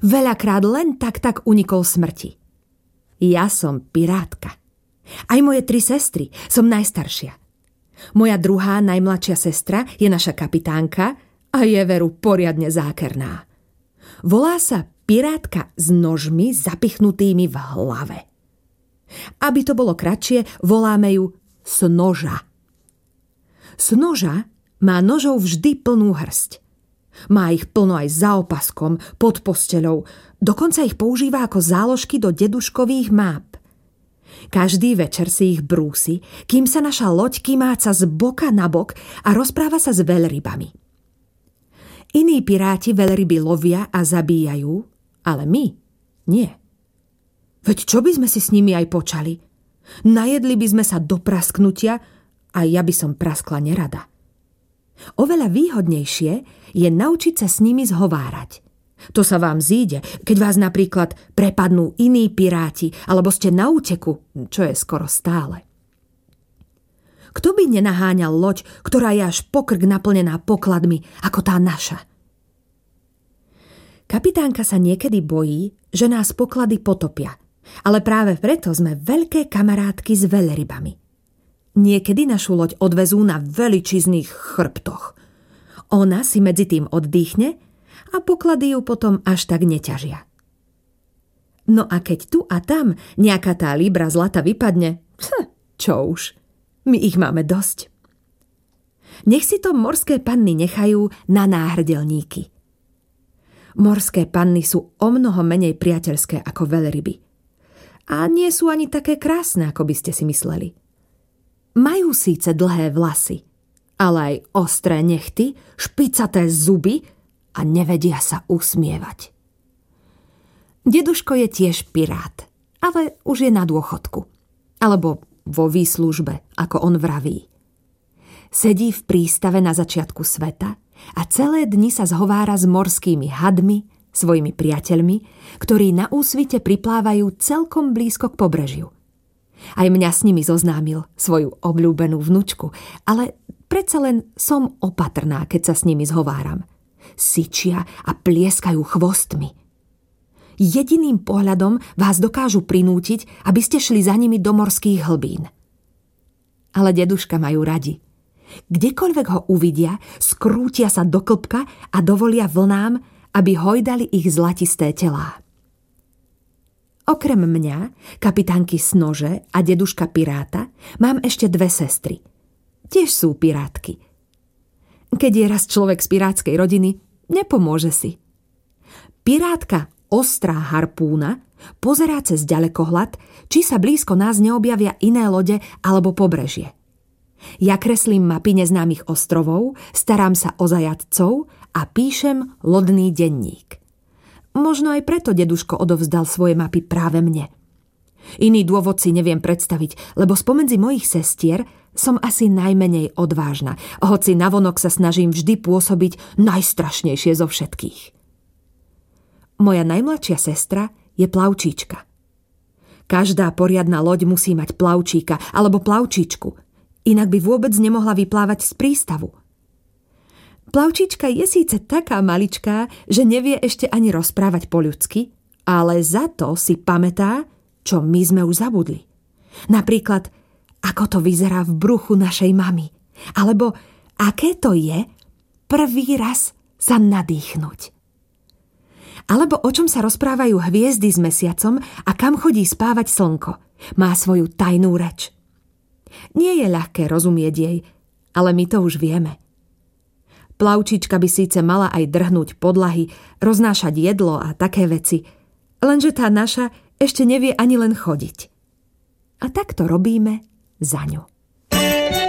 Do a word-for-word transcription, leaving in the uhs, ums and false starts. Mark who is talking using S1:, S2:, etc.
S1: Veľakrát len tak tak unikol smrti. Ja som pirátka. Aj moje tri sestry, som najstaršia. Moja druhá, najmladšia sestra je naša kapitánka a je veru poriadne zákerná. Volá sa pirátka s nožmi zapichnutými v hlave. Aby to bolo kratšie, voláme ju Snoža. Snoža má nožov vždy plnú hrst. Má ich plno aj za opaskom, pod posteľou, dokonca ich používa ako záložky do deduškových máp. Každý večer si ich brúsi, kým sa naša loď kymáca z boka na bok a rozpráva sa s veľrybami. Iní piráti veľryby lovia a zabíjajú, ale my nie. Veď čo by sme si s nimi aj počali? Najedli by sme sa do prasknutia a ja by som praskla nerada. Oveľa výhodnejšie je naučiť sa s nimi zhovárať. To sa vám zíde, keď vás napríklad prepadnú iní piráti alebo ste na úteku, čo je skoro stále. Kto by nenaháňal loď, ktorá je až po krk naplnená pokladmi, ako tá naša? Kapitánka sa niekedy bojí, že nás poklady potopia, ale práve preto sme veľké kamarátky s veľrybami. Niekedy našu loď odvezú na veličizných chrbtoch. Ona si medzi tým oddychne a poklady ju potom až tak neťažia. No a keď tu a tam nejaká tá libra zlata vypadne, pf, čo už, my ich máme dosť. Nech si to morské panny nechajú na náhrdelníky. Morské panny sú omnoho menej priateľské ako veľryby. A nie sú ani také krásne, ako by ste si mysleli. Majú síce dlhé vlasy, ale aj ostré nechty, špicaté zuby a nevedia sa usmievať. Deduško je tiež pirát, ale už je na dôchodku. Alebo vo výslužbe, ako on vraví. Sedí v prístave na začiatku sveta a celé dni sa zhovára s morskými hadmi, svojimi priateľmi, ktorí na úsvite priplávajú celkom blízko k pobrežiu. Aj mňa s nimi zoznámil, svoju obľúbenú vnučku, ale predsa len som opatrná, keď sa s nimi zhováram. Syčia a plieskajú chvostmi. Jediným pohľadom vás dokážu prinútiť, aby ste šli za nimi do morských hlbín. Ale deduška majú radi. Kdekoľvek ho uvidia, skrútia sa do klbka a dovolia vlnám, aby hojdali ich zlatisté telá. Okrem mňa, kapitánky Snože a deduška piráta, mám ešte dve sestry. Tiež sú pirátky. Keď je raz človek z pirátskej rodiny, nepomôže si. Pirátka Ostrá harpúna pozerá cez ďalekohľad, či sa blízko nás neobjavia iné lode alebo pobrežie. Ja kreslím mapy neznámych ostrovov, starám sa o zajatcov a píšem lodný denník. Možno aj preto deduško odovzdal svoje mapy práve mne. Iný dôvod si neviem predstaviť, lebo spomedzi mojich sestier som asi najmenej odvážna, hoci navonok sa snažím vždy pôsobiť najstrašnejšie zo všetkých. Moja najmladšia sestra je plavčíčka. Každá poriadna loď musí mať plavčíka alebo plavčíčku, inak by vôbec nemohla vyplávať z prístavu. Plavčička je síce taká maličká, že nevie ešte ani rozprávať po ľudsky, ale za to si pamätá, čo my sme už zabudli. Napríklad, ako to vyzerá v bruchu našej mamy, alebo aké to je prvý raz sa nadýchnuť. Alebo o čom sa rozprávajú hviezdy s mesiacom a kam chodí spávať slnko. Má svoju tajnú reč. Nie je ľahké rozumieť jej, ale my to už vieme. Plavčička by síce mala aj drhnúť podlahy, roznášať jedlo a také veci, lenže tá naša ešte nevie ani len chodiť. A tak to robíme za ňu.